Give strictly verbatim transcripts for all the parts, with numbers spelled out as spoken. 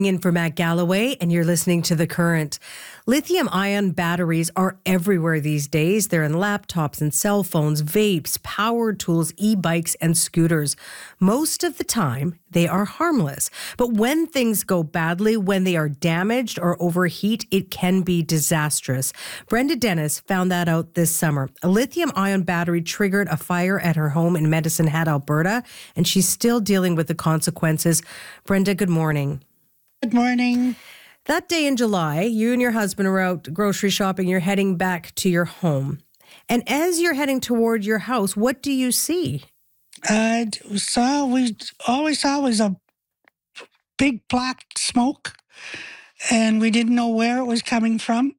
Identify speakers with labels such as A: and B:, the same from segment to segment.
A: In for Matt Galloway, and you're listening to The Current. Lithium-ion batteries are everywhere these days. They're in laptops and cell phones, vapes, power tools, e-bikes, and scooters. Most of the time, they are harmless. But when things go badly, when they are damaged or overheat, it can be disastrous. Brenda Dennis found that out this summer. A lithium-ion battery triggered a fire at her home in Medicine Hat, Alberta, and she's still dealing with the consequences. Brenda, good morning.
B: Good morning.
A: That day in July, you and your husband are out grocery shopping. You're heading back to your home. And as you're heading toward your house, what do you see?
B: I saw, we always saw was a big black smoke, and we didn't know where it was coming from.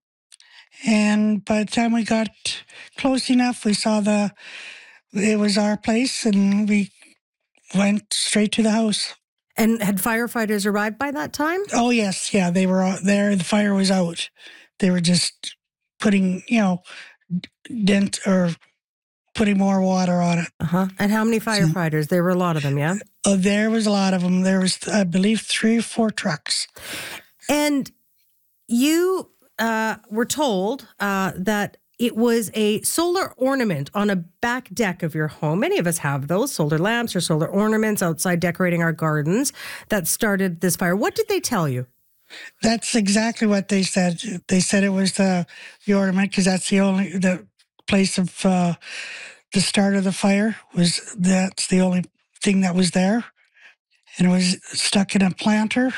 B: And by the time we got close enough, we saw the, it was our place, and we went straight to the house.
A: And had firefighters arrived by that time?
B: Oh, yes. Yeah, they were there. The fire was out. They were just putting, you know, dent or putting more water on it.
A: Uh-huh. And how many firefighters? So, there were a lot of them, yeah?
B: Oh, there was a lot of them. There was, I believe, three or four trucks.
A: And you uh, were told uh, that it was a solar ornament on a back deck of your home. Many of us have those, solar lamps or solar ornaments outside decorating our gardens, that started this fire. What did they tell you?
B: That's exactly what they said. They said it was the, the ornament because that's the only the place of uh, the start of the fire. Was that's the only thing that was there. And it was stuck in a planter.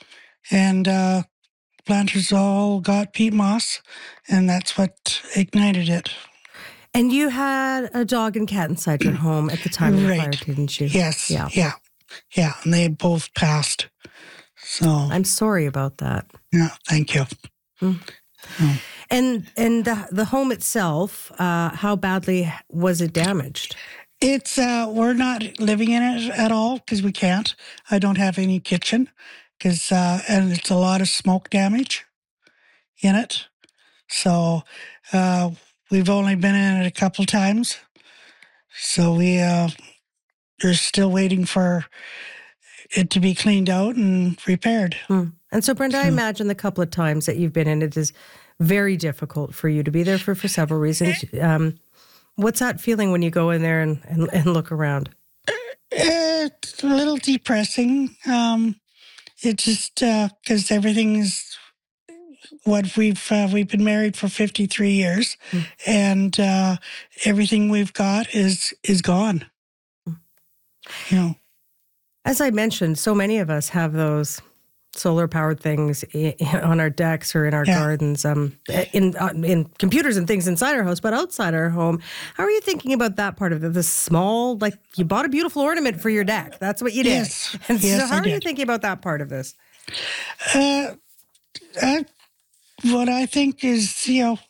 B: And uh planters all got peat moss, and that's what ignited it.
A: And you had a dog and cat inside your home at the time of the
B: right.
A: fire, didn't you?
B: Yes.
A: Yeah.
B: Yeah. Yeah. And they both passed. So
A: I'm sorry about that.
B: Yeah. Thank you.
A: Mm. Oh. And and the, the home itself, uh, how badly was it damaged?
B: It's uh, we're not living in it at all because we can't. I don't have any kitchen. Because uh, and it's a lot of smoke damage in it. So uh, we've only been in it a couple times. So we uh, are still waiting for it to be cleaned out and repaired.
A: Hmm. And so, Brenda, so, I imagine the couple of times that you've been in it is very difficult for you to be there for, for several reasons. Um, what's that feeling when you go in there and, and, and look around?
B: It's a little depressing. Um It's just because uh, everything's what we've uh, we've been married for fifty-three years, mm. and uh, everything we've got is is gone. Mm. You know,
A: as I mentioned, so many of us have those solar powered things on our decks or in our yeah. gardens, um, in uh, in computers and things inside our house, but outside our home. How are you thinking about that part of it? The small, like you bought a beautiful ornament for your deck. That's what you did.
B: Yes.
A: And
B: yes,
A: so how
B: I
A: are
B: did.
A: you thinking about that part of this?
B: Uh, I, what I think is, you know,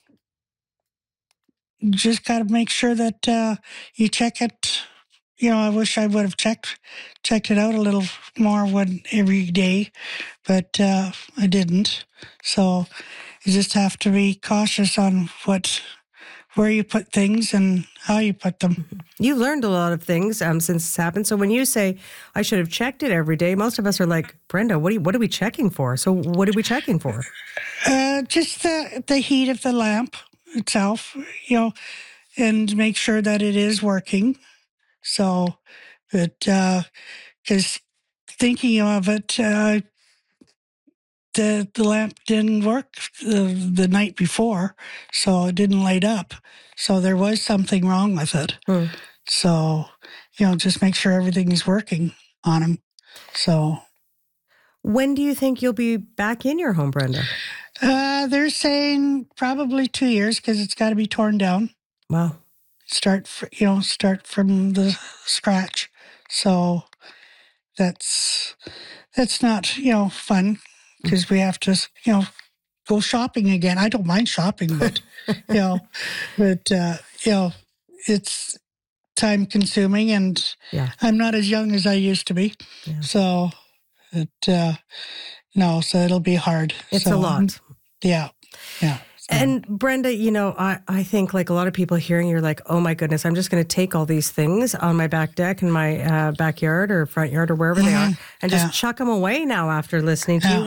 B: just got to make sure that uh, you check it. You know, I wish I would have checked checked it out a little more when, every day, but uh, I didn't. So you just have to be cautious on what, where you put things and how you put them.
A: You learned a lot of things um, since this happened. So when you say, I should have checked it every day, most of us are like, Brenda, what are, you, what are we checking for? So what are we checking for?
B: Uh, just the, the heat of the lamp itself, you know, and make sure that it is working. So, but, because uh, thinking of it, uh, the the lamp didn't work the, the night before, so it didn't light up. So there was something wrong with it. Hmm. So, you know, just make sure everything is working on them. So,
A: when do you think you'll be back in your home, Brenda?
B: Uh, they're saying probably two years because it's got to be torn down.
A: Wow.
B: Start, you know, start from the scratch. So that's that's not, you know, fun because we have to, you know, go shopping again. I don't mind shopping, but you know, but uh, you know, it's time consuming, and
A: yeah.
B: I'm not as young as I used to be. Yeah. So it uh, no, so it'll be hard.
A: It's
B: so,
A: a lot.
B: Yeah, yeah.
A: And Brenda, you know, I, I think like a lot of people hearing, you're like, oh my goodness, I'm just going to take all these things on my back deck in my uh, backyard or front yard or wherever mm-hmm. they are and just yeah. chuck them away now after listening to yeah. you.